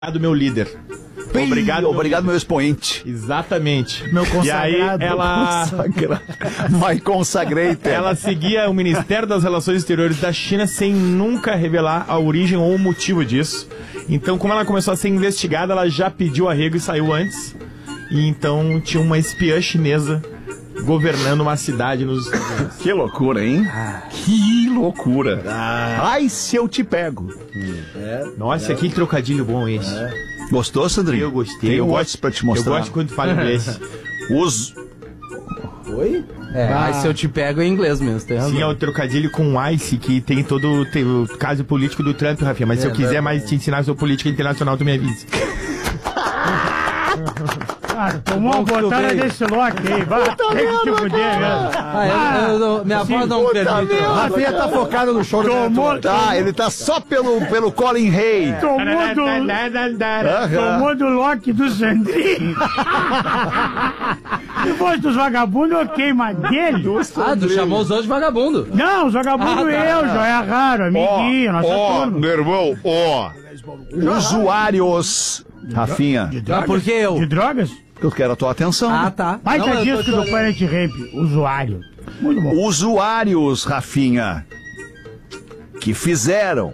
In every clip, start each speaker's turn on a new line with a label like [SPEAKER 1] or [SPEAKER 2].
[SPEAKER 1] Obrigado, meu líder.
[SPEAKER 2] Obrigado, meu expoente.
[SPEAKER 1] Exatamente.
[SPEAKER 3] Meu consagrado.
[SPEAKER 1] E aí ela...
[SPEAKER 2] My consagrated.
[SPEAKER 1] Ela seguia o Ministério das Relações Exteriores da China sem nunca revelar a origem ou o motivo disso. Então, como ela começou a ser investigada, ela já pediu arrego e saiu antes. E então tinha uma espiã chinesa governando uma cidade nos Estados Unidos.
[SPEAKER 2] Que loucura, hein? Que loucura. Ai, se eu te pego.
[SPEAKER 1] Nossa, que trocadilho bom esse.
[SPEAKER 2] Gostou, Sandrinho?
[SPEAKER 1] Eu gostei.
[SPEAKER 2] Tem
[SPEAKER 1] Eu
[SPEAKER 2] gosto pra te mostrar.
[SPEAKER 1] Eu gosto quando fala inglês.
[SPEAKER 2] Os...
[SPEAKER 3] Oi?
[SPEAKER 4] Se eu te pego é em inglês mesmo, tem razão.
[SPEAKER 1] Sim, é o trocadilho com Ice, que tem todo o caso político do Trump, Rafinha. Mas se eu quiser mais te ensinar sobre política internacional, tu me avisa.
[SPEAKER 5] Tomou uma botada desse Loki aí, vai. Tem que te fuder, velho.
[SPEAKER 4] Minha voz não permite.
[SPEAKER 3] A Rafinha tá focado no show do
[SPEAKER 2] Tá, ele tá só pelo Colin Hay.
[SPEAKER 5] Tomou do Loki do Sandrinho. Depois dos vagabundos, ok, mas dele?
[SPEAKER 4] Tu chamou os outros de vagabundo.
[SPEAKER 5] Não, os vagabundos já é raro, amiguinho, nossa turma.
[SPEAKER 2] Meu irmão, usuários... Rafinha,
[SPEAKER 4] Por que eu?
[SPEAKER 5] De drogas?
[SPEAKER 2] eu quero a tua atenção.
[SPEAKER 4] Tá.
[SPEAKER 5] Baita
[SPEAKER 4] Não, eu
[SPEAKER 5] disco
[SPEAKER 4] tô
[SPEAKER 5] do
[SPEAKER 4] te-
[SPEAKER 5] Planet Ramp, usuário. Muito bom.
[SPEAKER 2] Usuários, Rafinha, que fizeram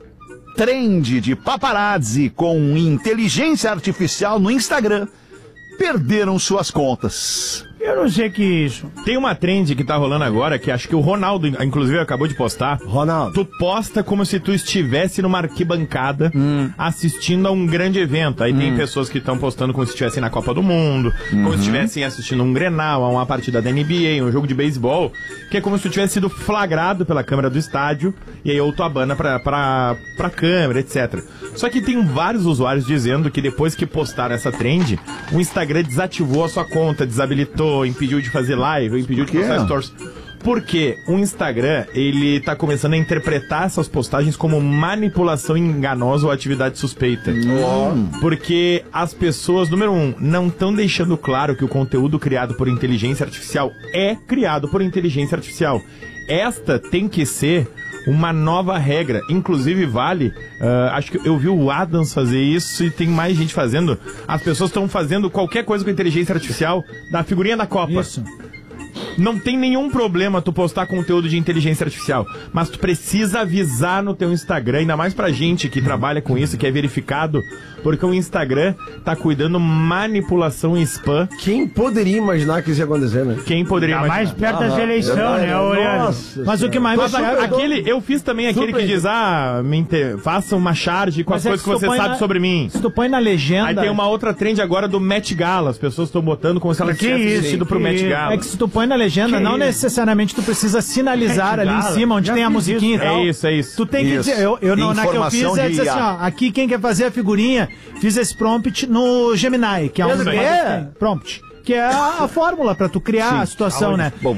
[SPEAKER 2] trend de paparazzi com inteligência artificial no Instagram perderam suas contas.
[SPEAKER 5] Eu não sei que isso.
[SPEAKER 1] Tem uma trend que tá rolando agora, que acho que o Ronaldo, inclusive, acabou de postar.
[SPEAKER 3] Ronaldo.
[SPEAKER 1] Tu posta como se tu estivesse numa arquibancada assistindo a um grande evento. Aí tem pessoas que estão postando como se estivessem na Copa do Mundo, como se estivessem assistindo um Grenal, a uma partida da NBA, um jogo de beisebol, que é como se tu tivesse sido flagrado pela câmera do estádio, e aí ou tu abana pra câmera, etc. Só que tem vários usuários dizendo que depois que postaram essa trend, o Instagram desativou a sua conta, desabilitou, impediu de fazer live, impediu de postar stories. Porque o Instagram, ele tá começando a interpretar essas postagens como manipulação enganosa ou atividade suspeita. Porque as pessoas, número 1, não estão deixando claro que o conteúdo criado por inteligência artificial é criado por inteligência artificial. Esta tem que ser uma nova regra. Inclusive vale, acho que eu vi o Adams fazer isso e tem mais gente fazendo. As pessoas estão fazendo qualquer coisa com inteligência artificial da figurinha da Copa.
[SPEAKER 3] Isso.
[SPEAKER 1] Não tem nenhum problema tu postar conteúdo de inteligência artificial, mas tu precisa avisar no teu Instagram, ainda mais pra gente que trabalha com isso, que é verificado, porque o Instagram tá cuidando manipulação e spam.
[SPEAKER 3] Quem poderia imaginar que isso ia acontecer, né?
[SPEAKER 1] Quem poderia
[SPEAKER 5] Tá mais
[SPEAKER 1] imaginar?
[SPEAKER 5] perto das eleições, né, Aurélio?
[SPEAKER 3] Nossa.
[SPEAKER 6] Mas o que mais
[SPEAKER 1] Mas
[SPEAKER 6] me
[SPEAKER 1] eu fiz também aquele que diz, faça uma charge com as coisas que você sabe sobre mim.
[SPEAKER 6] Se tu põe na legenda...
[SPEAKER 1] Aí tem uma outra trend agora do Met Gala, as pessoas estão botando como se elas
[SPEAKER 5] Que
[SPEAKER 1] tivessem
[SPEAKER 5] isso,
[SPEAKER 1] vestido pro
[SPEAKER 5] que
[SPEAKER 1] Met
[SPEAKER 5] isso.
[SPEAKER 1] Gala.
[SPEAKER 6] É que se tu põe na legenda, não necessariamente tu precisa sinalizar ali em cima, onde
[SPEAKER 5] Já
[SPEAKER 6] tem a
[SPEAKER 5] fiz
[SPEAKER 6] musiquinha
[SPEAKER 5] isso.
[SPEAKER 6] e tal.
[SPEAKER 1] É isso.
[SPEAKER 6] Tu tem que
[SPEAKER 2] Isso.
[SPEAKER 6] dizer, na que eu fiz,
[SPEAKER 2] Informação de
[SPEAKER 6] disse assim,
[SPEAKER 2] IA.
[SPEAKER 6] ó, aqui quem quer fazer a figurinha, fiz esse prompt no Gemini, que é um
[SPEAKER 3] Mesmo que é?
[SPEAKER 6] prompt, que é a fórmula pra tu criar a situação, né?
[SPEAKER 2] Bom,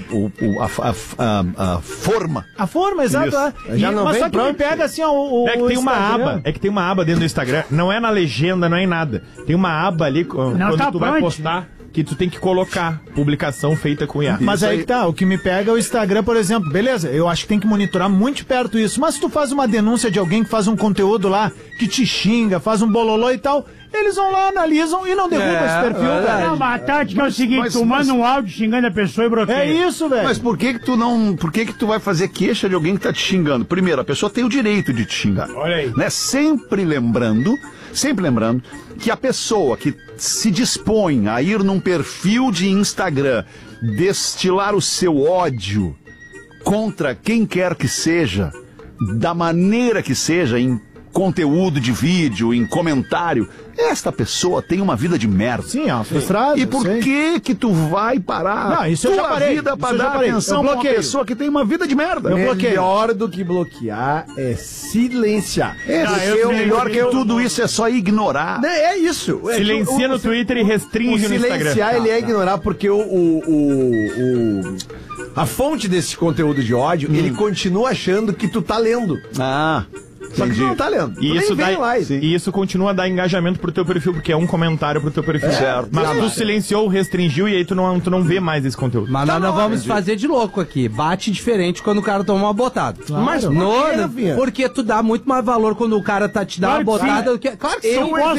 [SPEAKER 2] a forma.
[SPEAKER 6] A forma, exato.
[SPEAKER 2] Isso.
[SPEAKER 6] É.
[SPEAKER 3] Já não
[SPEAKER 6] mas
[SPEAKER 3] vem
[SPEAKER 6] só que me
[SPEAKER 3] prompt.
[SPEAKER 6] pega assim, ó,
[SPEAKER 1] É que tem uma
[SPEAKER 6] Instagram.
[SPEAKER 1] aba, tem uma aba dentro do Instagram, não é na legenda, não é em nada. Tem uma aba ali quando
[SPEAKER 5] tá
[SPEAKER 1] tu vai
[SPEAKER 5] pronto.
[SPEAKER 1] postar que tu tem que colocar publicação feita com IA.
[SPEAKER 6] Mas
[SPEAKER 2] Isso
[SPEAKER 6] aí
[SPEAKER 2] aí.
[SPEAKER 6] que tá, o que me pega é o Instagram, por exemplo. Beleza, eu acho que tem que monitorar muito de perto isso. Mas se tu faz uma denúncia de alguém que faz um conteúdo lá, que te xinga, faz um bololô e tal, eles vão lá, analisam e não derrubam esse perfil,
[SPEAKER 4] verdade.
[SPEAKER 6] cara.
[SPEAKER 5] Não, mas a tática é o seguinte,
[SPEAKER 2] mas-
[SPEAKER 5] tu manda um áudio xingando a pessoa e bloqueia.
[SPEAKER 6] É isso, velho.
[SPEAKER 2] Mas por que tu não... Por que tu vai fazer queixa de alguém que tá te xingando? Primeiro, a pessoa tem o direito de te xingar.
[SPEAKER 1] Olha aí.
[SPEAKER 2] Né? Sempre lembrando que a pessoa que se dispõe a ir num perfil de Instagram destilar o seu ódio contra quem quer que seja, da maneira que seja, em conteúdo de vídeo, em comentário, esta pessoa tem uma vida de merda.
[SPEAKER 6] Sim, ó, frustrado.
[SPEAKER 2] E por
[SPEAKER 6] sei.
[SPEAKER 2] que tu vai parar
[SPEAKER 6] Não, isso eu já
[SPEAKER 2] tua
[SPEAKER 6] parei,
[SPEAKER 2] vida
[SPEAKER 6] isso
[SPEAKER 2] pra
[SPEAKER 6] eu já
[SPEAKER 2] dar
[SPEAKER 6] parei.
[SPEAKER 2] atenção
[SPEAKER 6] Eu
[SPEAKER 2] pra uma
[SPEAKER 6] bloqueio.
[SPEAKER 2] pessoa que tem uma vida de merda?
[SPEAKER 6] Eu bloqueio.
[SPEAKER 3] Melhor do que bloquear é silenciar.
[SPEAKER 2] O melhor que tudo isso é só ignorar.
[SPEAKER 3] É isso. É que
[SPEAKER 1] Silencia no Twitter e restringe
[SPEAKER 3] o
[SPEAKER 1] no Instagram.
[SPEAKER 3] silenciar, ele é ignorar porque a fonte desse conteúdo de ódio, ele continua achando que tu tá lendo.
[SPEAKER 2] Ah,
[SPEAKER 3] Só que tu não tá lendo.
[SPEAKER 1] E isso,
[SPEAKER 3] nem vem lá.
[SPEAKER 1] e isso continua a dar engajamento pro teu perfil, porque é um comentário pro teu perfil.
[SPEAKER 2] Certo.
[SPEAKER 1] Mas tu silenciou, restringiu e aí tu não vê mais esse conteúdo.
[SPEAKER 4] Mas nós não vamos fazer de louco aqui. Bate diferente quando o cara toma uma botada.
[SPEAKER 6] Claro.
[SPEAKER 4] Mas
[SPEAKER 3] Por quê, Rafinha?
[SPEAKER 4] porque tu dá muito mais valor quando o cara te dá
[SPEAKER 5] Claro
[SPEAKER 4] uma
[SPEAKER 5] que sim.
[SPEAKER 4] botada do que. Claro que
[SPEAKER 5] Eu
[SPEAKER 4] sim.
[SPEAKER 5] posso